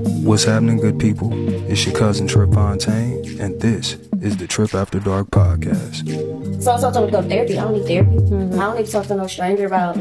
What's happening, good people? It's your cousin Trip Fontaine, and this is the Trip After Dark podcast. So I told me to go to therapy. I don't need therapy. I don't need to talk to no stranger about